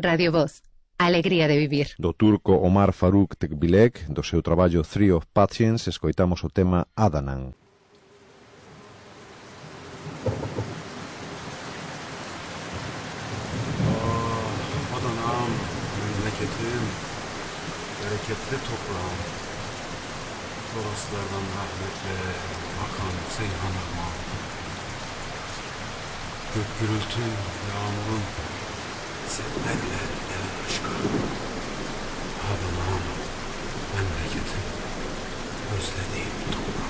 Radio Voz, alegría de vivir. Do turco Omar Faruk Tekbilek, do seu traballo Three of Patience, escoitamos o tema Adanan. Adanam, memleketim, bereketli toprağım, Toroslardan rahmetle akan Seyhan Irmağı. Gök gürültü, yağmurun setlerle gelen aşka. Adanam, memleketim, özlediğim toprağım.